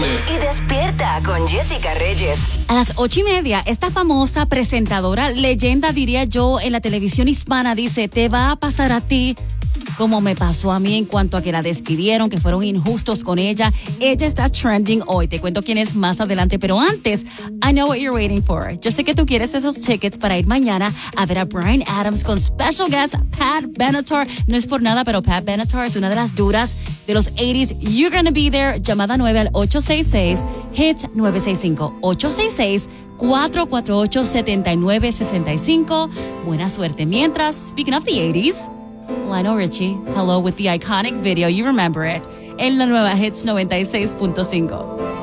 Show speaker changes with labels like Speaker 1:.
Speaker 1: Y despierta con Jessica Reyes.
Speaker 2: A las 8:30, esta famosa presentadora, leyenda diría yo, en la televisión hispana, dice, te va a pasar a ti como me pasó a mí en cuanto a que la despidieron, que fueron injustos con ella. Ella está trending hoy. Te cuento quién es más adelante, pero antes, I know what you're waiting for. Yo sé que tú quieres esos tickets para ir mañana a ver a Bryan Adams con special guest Pat Benatar. No es por nada, pero Pat Benatar es una de las duras de los 80s. You're gonna be there. Llamada 9 al 866-HIT-965. 866-448-7965. Buena suerte. Mientras, speaking of the 80s, Lionel Richie, hello with the iconic video, you remember it, en la nueva Hits 96.5.